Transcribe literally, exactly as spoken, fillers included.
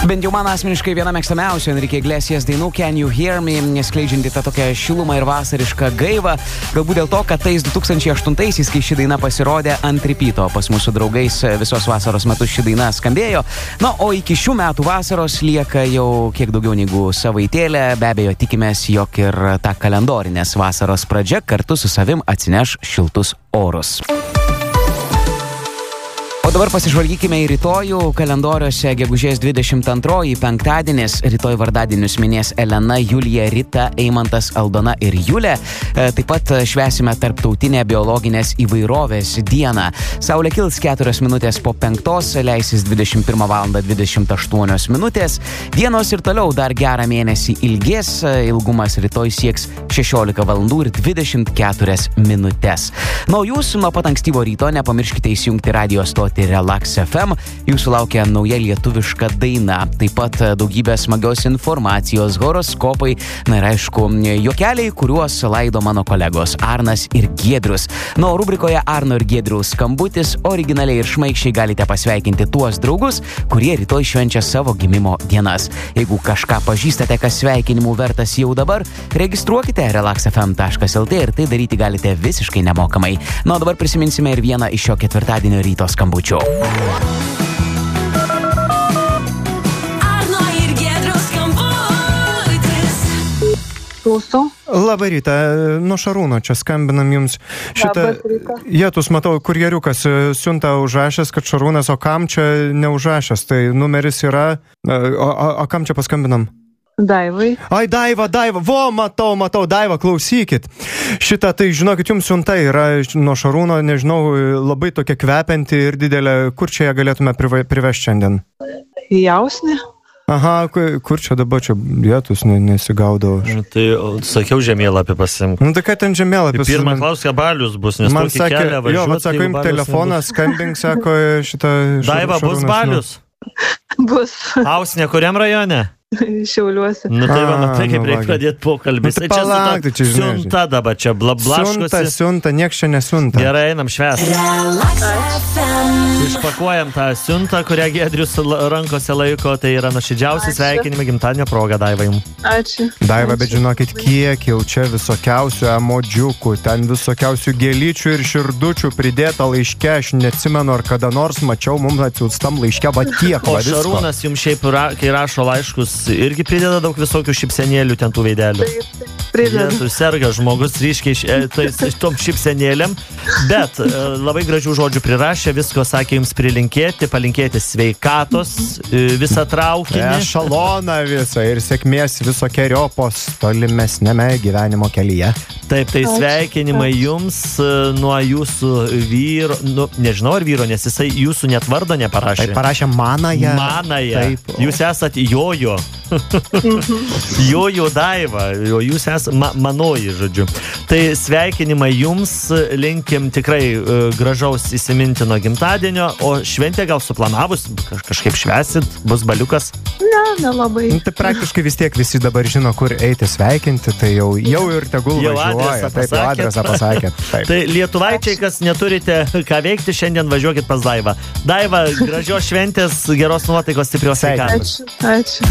Bent jau man asmeniškai viena mėgstamiausių Enrique Iglesias dainų Can You Hear Me, skleidžianti tą tokią šilumą ir vasarišką gaivą. Galbūt dėl to, kad tais du tūkstančiai aštuntaisiais, kai ši daina pasirodė ant repeato, pas mūsų draugais visos vasaros metu ši daina skambėjo. Na, o iki šių metų vasaros lieka jau kiek daugiau negu savaitėlė. Be abejo, tikimės, jog ir ta kalendorinės vasaros pradžia kartu su savim atsineš šiltus orus. O dabar pasižvalgykime į rytojų. Kalendoriuose gegužės dvidešimt antroji penktadienis. Rytoj vardadienius minės Elena, Julija, Rita, Eimantas, Aldona ir Julė. Taip pat švęsime tarptautinę biologinės įvairovės dieną. Saulė kils keturios minutės po penktos, leisis dvidešimt pirmą valandą dvidešimt aštuonios minutės. Dienos ir toliau dar gerą mėnesį ilgės. Ilgumas rytoj sieks šešiolika valandų ir dvidešimt keturias minutės. Na, o jūs nuo pat ankstyvo ryto nepamirškite įsijungti radio stotį Relax F M. Jūsų laukia nauja lietuviška daina. Taip pat daugybė smagios informacijos, horoskopai, na ir aišku, juokeliai, kuriuos laido mano kolegos Arnas ir Giedrius. Na, o rubrikoje Arno ir Giedriaus skambutis originaliai ir šmaikščiai galite pasveikinti tuos draugus, kurie rytoj švenčia savo gimimo dienas. Jeigu kažką pažįstate, kas sveikinimų vertas jau dabar, registruokite relax f m taškas l t ir tai daryti galite visiškai nemokamai. Na, o dabar prisiminsime ir vieną iš šio ketvirtadienio ryto skambučių. Arno ir Giedriaus skambutis. Klausau. Labą rytą, nuo Šarūno čia skambinam jums. Šitą Jėtus, matau, kurjeriukas siunta užrašęs, kad Šarūnas, o kam čia neužrašęs? Tai numeris yra, o, o, o kam čia paskambinam? Daivai. Ai, Daiva, Daiva, vo, matau, matau, Daiva, klausykit. Šitą, tai žinokit, jums siunta yra nuo Šarūno, nežinau, labai tokia kvepianti ir didelė. Kur čia ją galėtume privežti šiandien? Jausnė. Aha, kur čia dabar čia vietus nesigaudau. Tai sakiau žemėlapį pasimk. Nu, tai ką ten žemėlapį? Pirmą klausą balius bus, nes man sakė, kelią važiuoti. Jo, vat sako, im telefoną, skambink, sako šitą... Daiva, bus balius? Bus. Ausnė, kuriam rajone? Šiauliuose. Nu tai va, matai, kaip nu, reikia pradėti pokalbį. Nu, tai palauk, tai čia žinai. Siunta dabar, čia blablaškosi. Siunta, siunta, nieks čia nesiunta. Gerai, einam švęsti. Išpakuojam tą siuntą, kurią Giedrius rankose laiko. Tai yra nuoširdžiausi sveikinimai gimtadienio proga, Daiva jums. Ačiū. Daiva, bet žinokit, kiek jau čia visokiausių emodžiukų, ten visokiausių gėlyčių ir širdučių pridėta laiške. Aš neatsimenu, ar kada nors mačiau mums atsiųstam laiške, va tiek. O va, Šarūnas jums šiaip, kai rašo laiškus, irgi prideda daug visokių šipsenėlių ten tų veidelių. Taip, prideda. Jėzus, serga žmogus ryškiai tais tom šipsenėlėm, bet labai gražių žodžių prirašė, visko sakė jums prilinkėti, palinkėti sveikatos, visą traukinį. Ešaloną visą ir sėkmės visokeriopos tolimesnėme gyvenimo kelyje. Taip, tai sveikinimai jums nuo jūsų vyro, nu, nežinau ar vyro, nes jisai jūsų net vardo neparašė. Tai parašė Manaja. Manaja. Taip. Jūs esat Jojo. Jojo Daiva, o jūs esat ma manoji, žodžiu. Tai sveikinimai jums, linkim tikrai uh, gražaus įsimintino gimtadienio, o šventė gal suplanavus, kaž kažkaip švęsit, bus baliukas? Ne, nelabai. Nu, tai praktiškai vis tiek visi dabar žino, kur eiti sveikinti, tai jau, jau ir tegul jau važiuoja. Taip, jau adresą pasakėt. Taip. Tai lietuvaičiai, kas neturite ką veikti, šiandien važiuokit pas Daivą. Daiva, gražios šventės, geros nuotaikos, stiprios sveikatos. Ačiū. Ačiū.